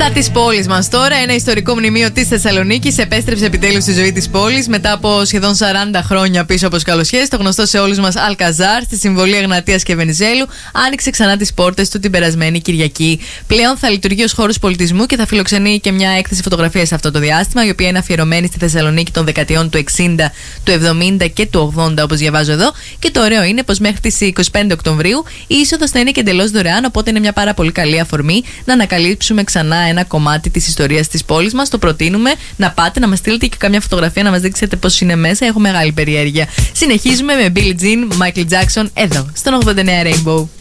Στα της πόλης μας τώρα, ένα ιστορικό μνημείο της Θεσσαλονίκης επέστρεψε επιτέλους στη ζωή της πόλης μετά από σχεδόν 40 χρόνια πίσω από σκαλοσιές. Το γνωστό σε όλους μας Αλκαζάρ, στη συμβολή Εγνατίας και Βενιζέλου, άνοιξε ξανά τις πόρτες του την περασμένη Κυριακή. Πλέον θα λειτουργεί ως χώρος πολιτισμού και θα φιλοξενεί και μια έκθεση φωτογραφίας σε αυτό το διάστημα, η οποία είναι αφιερωμένη στη Θεσσαλονίκη των δεκαετιών του 60, του 70 και του 80, όπως διαβάζω εδώ. Και το ωραίο είναι πως μέχρι τις 25 Οκτωβρίου η είσοδος θα είναι και εντελώς δωρεάν, οπότε είναι μια πάρα πολύ καλή αφορμή να ανακαλύψουμε ξανά ένα κομμάτι της ιστορίας της πόλης μας. Το προτείνουμε να πάτε, να μας στείλετε και καμιά φωτογραφία να μας δείξετε πώς είναι μέσα. Έχω μεγάλη περιέργεια. Συνεχίζουμε με Billie Jean, Michael Jackson εδώ στον 89 Rainbow.